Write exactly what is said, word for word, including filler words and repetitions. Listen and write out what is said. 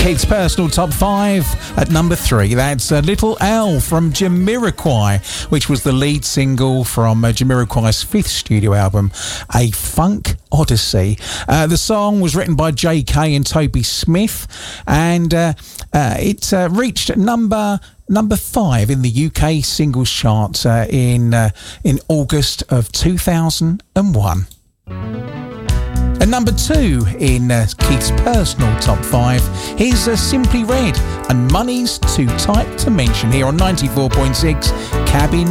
Keith's personal top five at number three. That's uh, Little L from Jamiroquai, which was the lead single from uh, Jamiroquai's fifth studio album, A Funk Odyssey. Uh, the song was written by J K and Toby Smith, and uh, uh, it uh, reached number number five in the U K singles chart uh, in uh, in August of two thousand one. And number two in uh, Keith's personal top five is uh, Simply Red and Money's Too Tight to Mention here on ninety-four point six Cabin